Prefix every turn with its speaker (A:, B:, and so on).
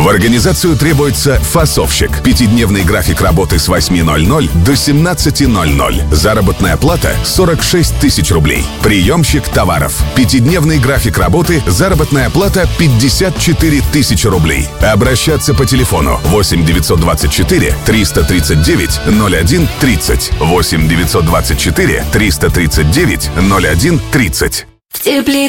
A: В организацию требуется фасовщик. 5-дневный график работы с 8:00 до 17:00. Заработная плата 46 тысяч рублей. Приемщик товаров. 5-дневный график работы. Заработная плата 54 тысячи рублей. Обращаться по телефону 8 924 339 01 30. 8 924 339 01 30.
B: В тепле